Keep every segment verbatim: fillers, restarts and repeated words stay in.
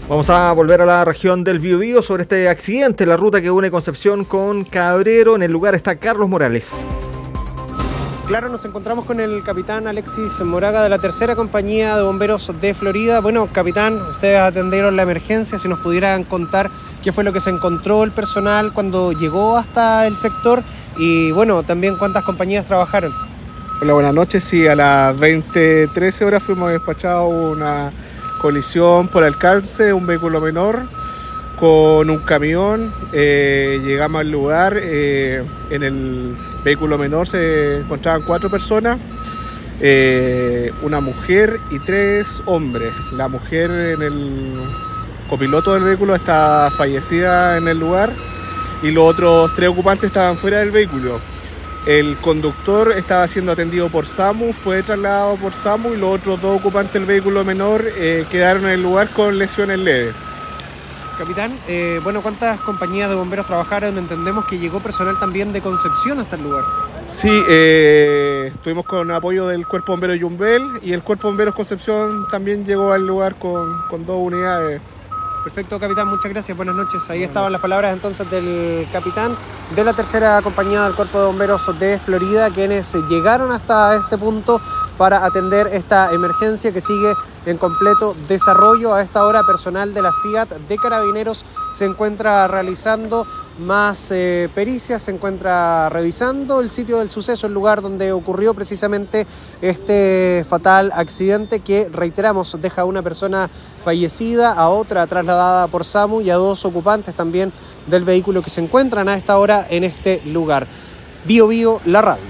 Vamos a volver a la región del Biobío sobre este accidente, la ruta que une Concepción con Cabrero. En el lugar está Carlos Morales. Claro, nos encontramos con el capitán Alexis Moraga de la tercera compañía de bomberos de Florida. Bueno, capitán, ustedes atendieron la emergencia, si nos pudieran contar qué fue lo que se encontró el personal cuando llegó hasta el sector y bueno, también cuántas compañías trabajaron. Hola, buenas noches. Sí, a las veinte trece horas fuimos despachados una colisión por alcance, un vehículo menor con un camión. Eh, llegamos al lugar, eh, en el vehículo menor se encontraban cuatro personas, eh, una mujer y tres hombres. La mujer en el copiloto del vehículo está fallecida en el lugar y los otros tres ocupantes estaban fuera del vehículo. El conductor estaba siendo atendido por SAMU, fue trasladado por SAMU y los otros dos ocupantes del vehículo menor eh, quedaron en el lugar con lesiones leves. Capitán, eh, bueno, ¿cuántas compañías de bomberos trabajaron? Entendemos que llegó personal también de Concepción hasta el lugar. Sí, eh, estuvimos con apoyo del Cuerpo Bombero Yumbel y el Cuerpo Bomberos Concepción también llegó al lugar con, con dos unidades. Perfecto, capitán, muchas gracias, buenas noches. Ahí estaban las palabras entonces del capitán de la tercera compañía del Cuerpo de Bomberos de Florida, quienes llegaron hasta este punto para atender esta emergencia que sigue en completo desarrollo. A esta hora, personal de la C I A T de Carabineros se encuentra realizando más eh, pericias, se encuentra revisando el sitio del suceso, el lugar donde ocurrió precisamente este fatal accidente que, reiteramos, deja a una persona fallecida, a otra trasladada por SAMU y a dos ocupantes también del vehículo que se encuentran a esta hora en este lugar. Biobío, la radio.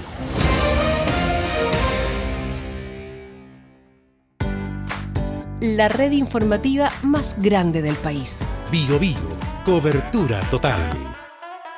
La red informativa más grande del país. Biobío, cobertura total.